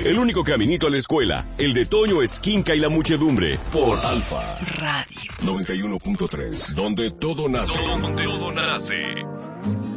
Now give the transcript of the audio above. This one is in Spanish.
El único caminito a la escuela, el de Toño Esquinca y la muchedumbre. Por Alfa Radio 91.3, donde todo nace. Donde todo nace.